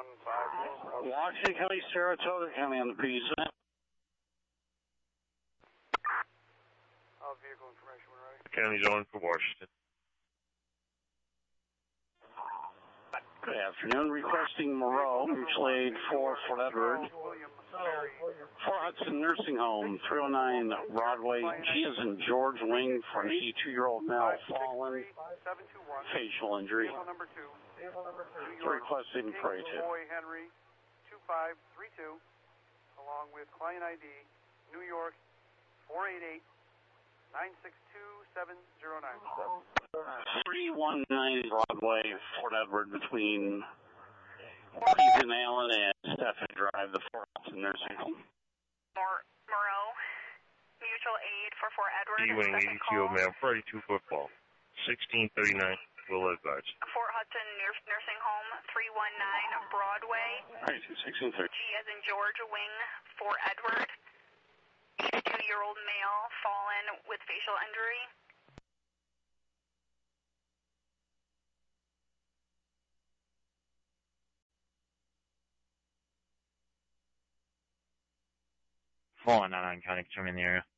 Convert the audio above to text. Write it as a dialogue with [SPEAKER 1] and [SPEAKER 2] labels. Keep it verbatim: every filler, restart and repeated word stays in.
[SPEAKER 1] one five four.
[SPEAKER 2] Washington County, Saratoga County on the P Z.
[SPEAKER 1] All vehicle information when ready.
[SPEAKER 3] County zone for Washington.
[SPEAKER 2] Good afternoon. Requesting Moreau, mutual aid for Fort Edward. For Hudson Nursing Home, three oh nine Broadway. G is in George Wing for an eighty-two-year-old male fallen. Facial injury. Requesting pray to.
[SPEAKER 1] Boy Henry, two five three two, along with client I D, New York, four eight eight, nine six two, seven zero nine.
[SPEAKER 2] three one nine Broadway, Fort Edward, between Ethan Allen and Stephen Drive, the Fort Hudson Nursing Home.
[SPEAKER 4] Mor- Moreau, mutual aid for Fort Edward.
[SPEAKER 3] D-Wing, eighty-two-year-old male, forty-two football, sixteen thirty-nine, will advise.
[SPEAKER 4] Fort Hudson Nur- Nursing Home, three one nine Broadway.
[SPEAKER 2] All right, sixteen thirty.
[SPEAKER 4] G as in George Wing, Fort Edward. eighty-two-year-old male, fallen with facial injury.
[SPEAKER 5] four one nine County, come in the area.